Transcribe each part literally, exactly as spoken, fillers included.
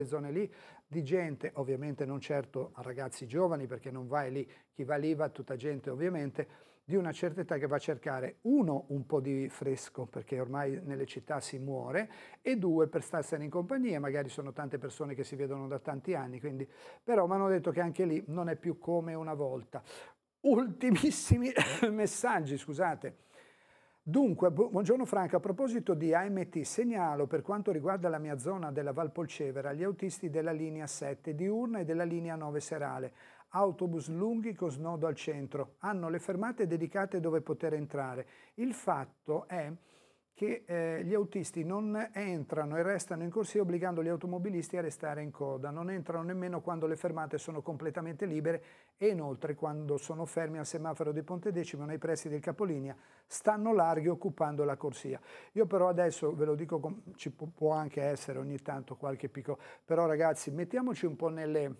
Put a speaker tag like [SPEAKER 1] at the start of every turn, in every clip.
[SPEAKER 1] zone lì, di gente, ovviamente non certo a ragazzi giovani, perché non vai lì, chi va lì va tutta gente ovviamente, di una certa età che va a cercare, uno, un po' di fresco, perché ormai nelle città si muore, e due, per starsene in compagnia, magari sono tante persone che si vedono da tanti anni, quindi, però mi hanno detto che anche lì non è più come una volta. Ultimissimi messaggi, scusate. Dunque, buongiorno Franco, a proposito di A M T, segnalo per quanto riguarda la mia zona della Valpolcevera gli autisti della linea sette diurna e della linea nove serale, autobus lunghi con snodo al centro, hanno le fermate dedicate dove poter entrare. Il fatto è che eh, gli autisti non entrano e restano in corsia obbligando gli automobilisti a restare in coda, non entrano nemmeno quando le fermate sono completamente libere e inoltre quando sono fermi al semaforo di Pontedecimo nei pressi del capolinea stanno larghi occupando la corsia. Io però adesso ve lo dico, ci può anche essere ogni tanto qualche piccolo, però ragazzi mettiamoci un po' nelle...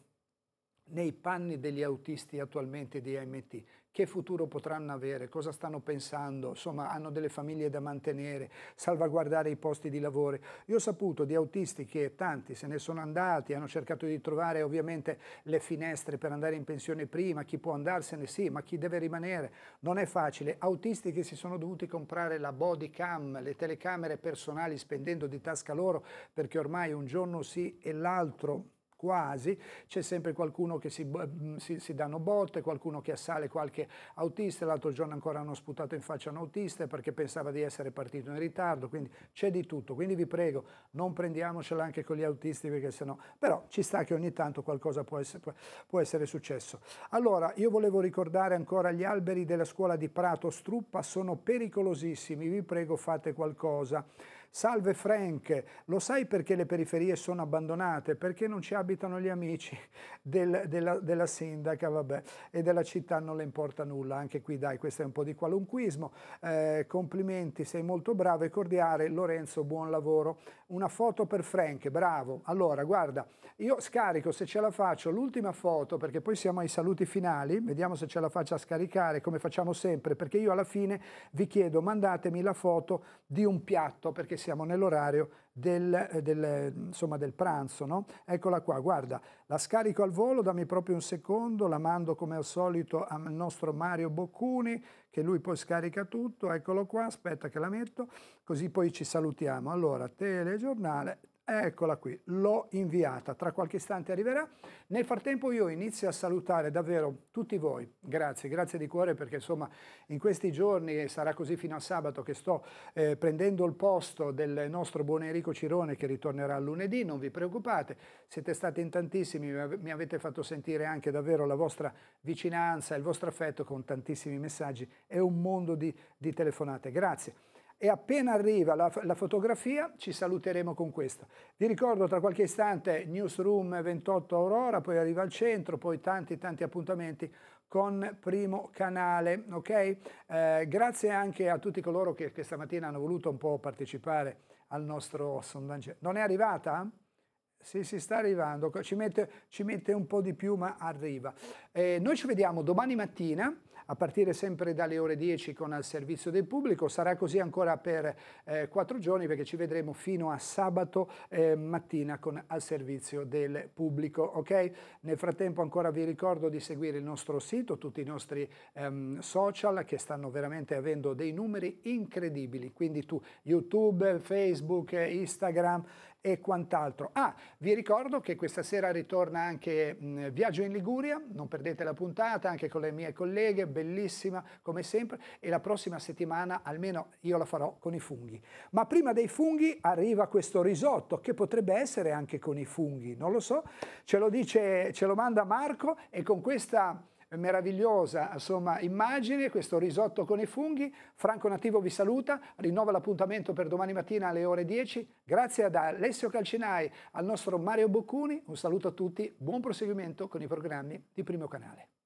[SPEAKER 1] nei panni degli autisti attualmente di A M T, che futuro potranno avere, cosa stanno pensando, insomma hanno delle famiglie da mantenere, salvaguardare i posti di lavoro. Io ho saputo di autisti che tanti se ne sono andati, hanno cercato di trovare ovviamente le finestre per andare in pensione prima, chi può andarsene sì, ma chi deve rimanere, non è facile. Autisti che si sono dovuti comprare la body cam, le telecamere personali spendendo di tasca loro, perché ormai un giorno sì e l'altro quasi, c'è sempre qualcuno che si, si, si danno botte, qualcuno che assale qualche autista, l'altro giorno ancora hanno sputato in faccia un autista perché pensava di essere partito in ritardo, quindi c'è di tutto, quindi vi prego non prendiamocela anche con gli autisti perché sennò, però ci sta che ogni tanto qualcosa può essere, può, può essere successo. Allora io volevo ricordare ancora gli alberi della scuola di Prato Struppa sono pericolosissimi, vi prego fate qualcosa. Salve Frank, lo sai perché le periferie sono abbandonate? Perché non ci abitano gli amici del, della, della sindaca, vabbè, e della città non le importa nulla, anche qui dai, questo è un po' di qualunquismo, eh, complimenti, sei molto bravo e cordiale, Lorenzo, buon lavoro. Una foto per Frank, bravo. Allora, guarda, io scarico se ce la faccio l'ultima foto, perché poi siamo ai saluti finali, vediamo se ce la faccio a scaricare, come facciamo sempre, perché io alla fine vi chiedo, mandatemi la foto di un piatto, perché siamo nell'orario del, del, insomma, del pranzo, no? Eccola qua, guarda, la scarico al volo, dammi proprio un secondo, la mando come al solito al nostro Mario Boccuni, che lui poi scarica tutto, eccolo qua, aspetta che la metto, così poi ci salutiamo. Allora, telegiornale, eccola qui, l'ho inviata, tra qualche istante arriverà. Nel frattempo io inizio a salutare davvero tutti voi, grazie, grazie di cuore perché insomma in questi giorni, sarà così fino a sabato, che sto eh, prendendo il posto del nostro buon Enrico Cirone che ritornerà lunedì, non vi preoccupate, siete stati in tantissimi, mi avete fatto sentire anche davvero la vostra vicinanza, il vostro affetto con tantissimi messaggi e un mondo di, di telefonate, grazie. E appena arriva la, la fotografia ci saluteremo con questo. Vi ricordo tra qualche istante Newsroom ventotto Aurora, poi arriva al centro, poi tanti tanti appuntamenti con Primo Canale, ok? Eh, grazie anche a tutti coloro che questa mattina hanno voluto un po' partecipare al nostro sondaggio. Non è arrivata? Sì, si sta arrivando, ci mette, ci mette un po' di più ma arriva. Eh, noi ci vediamo domani mattina a partire sempre dalle ore dieci con Al Servizio del Pubblico, sarà così ancora per eh, quattro giorni perché ci vedremo fino a sabato eh, mattina con Al Servizio del Pubblico, ok? Nel frattempo ancora vi ricordo di seguire il nostro sito, tutti i nostri ehm, social che stanno veramente avendo dei numeri incredibili, quindi tu YouTube, Facebook, Instagram e quant'altro. Ah, vi ricordo che questa sera ritorna anche mh, Viaggio in Liguria, non perdete la puntata anche con le mie colleghe, bellissima come sempre, e la prossima settimana almeno io la farò con i funghi. Ma prima dei funghi arriva questo risotto che potrebbe essere anche con i funghi, non lo so, ce lo dice, ce lo manda Marco e con questa meravigliosa insomma immagine, questo risotto con i funghi, Franco Nativo vi saluta, rinnova l'appuntamento per domani mattina alle ore dieci, grazie ad Alessio Calcinai, al nostro Mario Boccuni, un saluto a tutti, buon proseguimento con i programmi di Primo Canale.